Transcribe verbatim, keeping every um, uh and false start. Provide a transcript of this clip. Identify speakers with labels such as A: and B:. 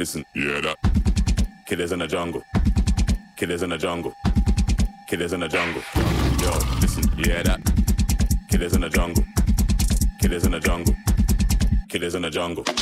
A: listen, yeah that. Killers in the jungle. Killers in the jungle. Killers in the jungle. Yo, listen, yeah that. Killers in the jungle. Killers in the jungle. Killers in the jungle.